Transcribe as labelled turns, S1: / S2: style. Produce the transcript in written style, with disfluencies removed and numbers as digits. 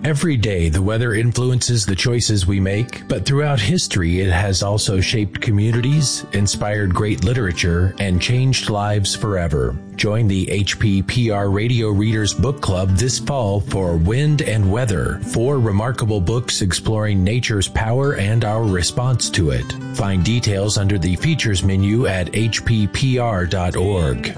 S1: Every day, the weather influences the choices we make, but throughout history, it has also shaped communities, inspired great literature, and changed lives forever. Join the HPPR Radio Readers Book Club this fall for Wind and Weather, 4 remarkable books exploring nature's power and our response to it. Find details under the features menu at hppr.org.